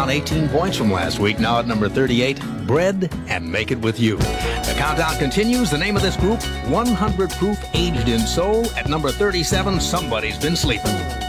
down 18 points from last week. Now at number 38, Bread and Make It With You. The countdown continues. The name of this group, 100 Proof Aged in Soul. At number 37, Somebody's Been Sleeping.